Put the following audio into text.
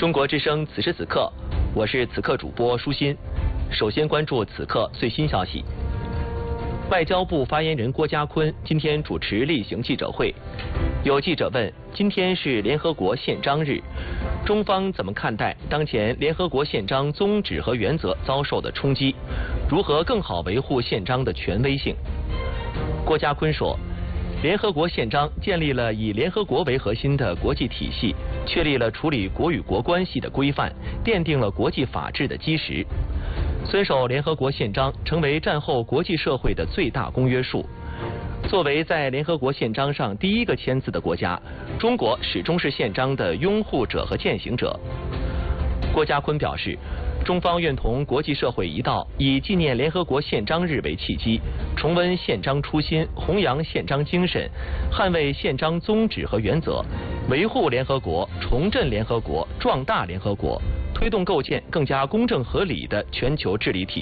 中国之声此时此刻，我是此刻主播舒心。首先关注此刻最新消息。外交部发言人郭家坤今天主持例行记者会，有记者问：今天是联合国宪章日，中方怎么看待当前联合国宪章宗旨和原则遭受的冲击？如何更好维护宪章的权威性？郭家坤说，联合国宪章建立了以联合国为核心的国际体系，确立了处理国与国关系的规范，奠定了国际法治的基石。遵守联合国宪章成为战后国际社会的最大公约数。作为在联合国宪章上第一个签字的国家，中国始终是宪章的拥护者和践行者。郭家坤表示，中方愿同国际社会一道，以纪念联合国宪章日为契机，重温宪章初心，弘扬宪章精神，捍卫宪章宗旨和原则，维护联合国，重振联合国，壮大联合国，推动构建更加公正合理的全球治理体系。